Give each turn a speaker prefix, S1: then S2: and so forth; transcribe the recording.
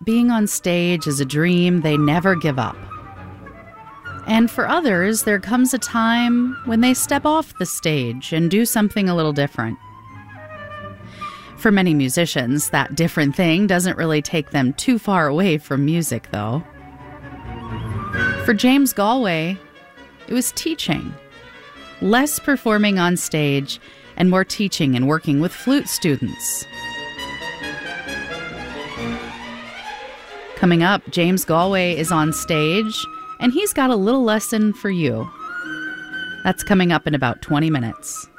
S1: being on stage is a dream they never give up. And for others, there comes a time when they step off the stage and do something a little different. For many musicians, that different thing doesn't really take them too far away from music, though. For James Galway, it was teaching. Less performing on stage and more teaching and working with flute students. Coming up, James Galway is on stage, and he's got a little lesson for you. That's coming up in about 20 minutes.